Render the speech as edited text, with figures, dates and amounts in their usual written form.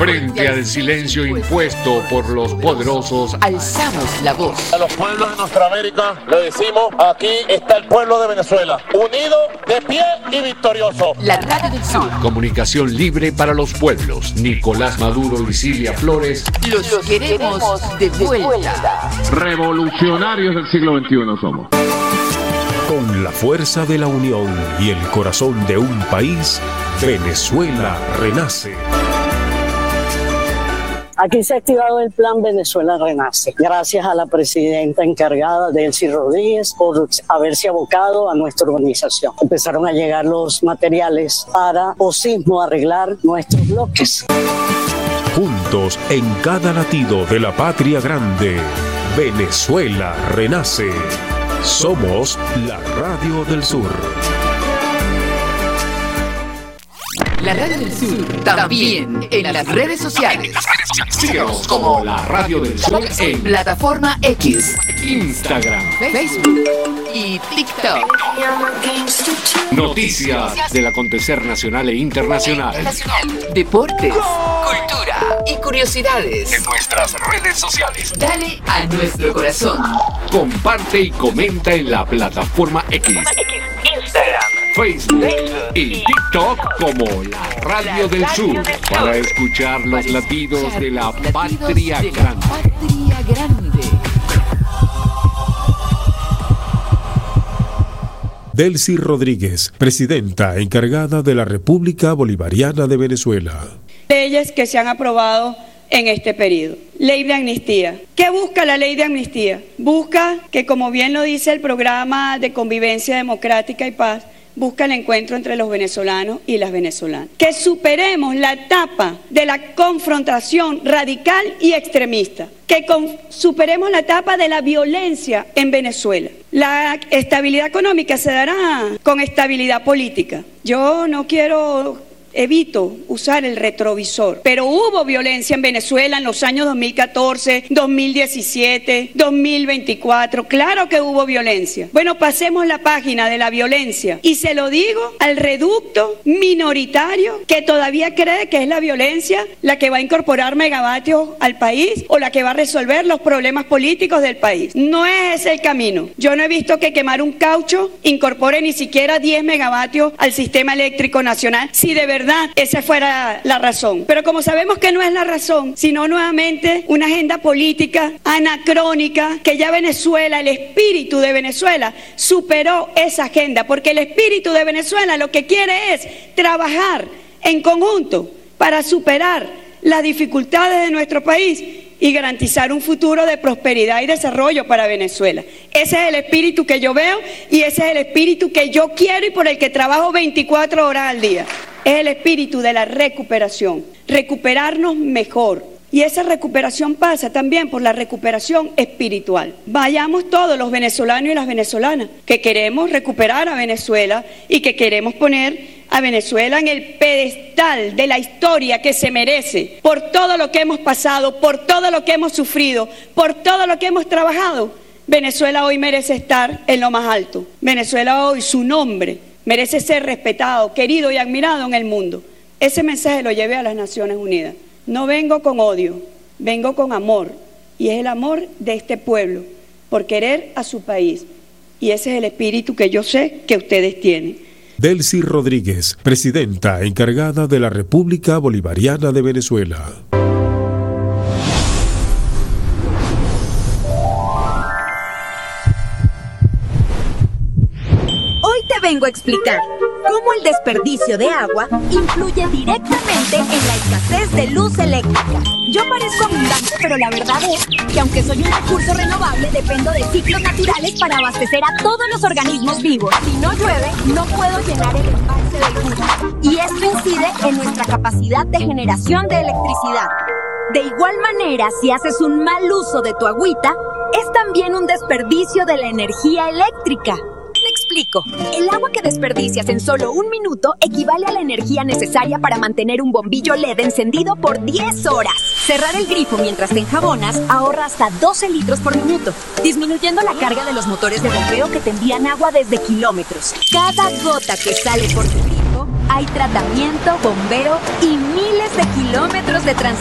Frente al silencio impuesto por los poderosos, alzamos la voz. A los pueblos de nuestra América le decimos, aquí está el pueblo de Venezuela, unido, de pie y victorioso. La Radio del Sur. Comunicación libre para los pueblos. Nicolás Maduro y Silvia Flores. Los queremos de vuelta. Revolucionarios del siglo XXI somos. Con la fuerza de la unión y el corazón de un país, Venezuela renace. Aquí se ha activado el plan Venezuela Renace, gracias a la presidenta encargada, Delcy Rodríguez, por haberse abocado a nuestra organización. Empezaron a llegar los materiales para posismo arreglar nuestros bloques. Juntos en cada latido de la patria grande, Venezuela renace. Somos la Radio del Sur. La Radio del Sur, también en las redes sociales. Síganos como la Radio del Sur en Plataforma X, Instagram, Facebook y TikTok. Noticias del acontecer nacional e internacional. Deportes, cultura y curiosidades En nuestras redes sociales. Dale a nuestro corazón. Comparte y comenta en la Plataforma X, Instagram, Facebook y TikTok como la Radio del Sur para escuchar los latidos de la patria grande. Delcy Rodríguez, presidenta encargada de la República Bolivariana de Venezuela. Leyes que se han aprobado en este periodo. Ley de amnistía. ¿Qué busca la ley de amnistía? Busca que, como bien lo dice el programa de convivencia democrática y paz, busca el encuentro entre los venezolanos y las venezolanas. Que superemos la etapa de la confrontación radical y extremista. Que superemos la etapa de la violencia en Venezuela. La estabilidad económica se dará con estabilidad política. Yo evito usar el retrovisor, pero hubo violencia en Venezuela en los años 2014, 2017, 2024, claro que hubo violencia. Bueno, pasemos la página de la violencia y se lo digo al reducto minoritario que todavía cree que es la violencia la que va a incorporar megavatios al país o la que va a resolver los problemas políticos del país. No es ese el camino. Yo no he visto que quemar un caucho incorpore ni siquiera 10 megavatios al sistema eléctrico nacional, si de verdad esa fuera la razón. Pero como sabemos que no es la razón, sino nuevamente una agenda política anacrónica, que ya Venezuela, el espíritu de Venezuela superó esa agenda, porque el espíritu de Venezuela lo que quiere es trabajar en conjunto para superar las dificultades de nuestro país y garantizar un futuro de prosperidad y desarrollo para Venezuela. Ese es el espíritu que yo veo y ese es el espíritu que yo quiero y por el que trabajo 24 horas al día. Es el espíritu de la recuperación, recuperarnos mejor. Y esa recuperación pasa también por la recuperación espiritual. Vayamos todos los venezolanos y las venezolanas que queremos recuperar a Venezuela y que queremos poner a Venezuela en el pedestal de la historia que se merece por todo lo que hemos pasado, por todo lo que hemos sufrido, por todo lo que hemos trabajado. Venezuela hoy merece estar en lo más alto. Venezuela hoy, su nombre, merece ser respetado, querido y admirado en el mundo. Ese mensaje lo llevé a las Naciones Unidas. No vengo con odio, vengo con amor. Y es el amor de este pueblo por querer a su país. Y ese es el espíritu que yo sé que ustedes tienen. Delcy Rodríguez, presidenta encargada de la República Bolivariana de Venezuela. Hoy te vengo a explicar cómo el desperdicio de agua influye directamente en la escasez de luz eléctrica. Yo parezco abundante, pero la verdad es que aunque soy un recurso renovable, dependo de ciclos naturales para abastecer a todos los organismos vivos. Si no llueve, no puedo llenar el embalse del Cuna. Y esto incide en nuestra capacidad de generación de electricidad. De igual manera, si haces un mal uso de tu agüita, es también un desperdicio de la energía eléctrica. Me explico. El agua que desperdicias en solo 1 minuto equivale a la energía necesaria para mantener un bombillo LED encendido por 10 horas. Cerrar el grifo mientras te enjabonas ahorra hasta 12 litros por minuto, disminuyendo la carga de los motores de bombeo que te envían agua desde kilómetros. Cada gota que sale por tu grifo, hay tratamiento, bombeo y miles de kilómetros kilómetros de transporte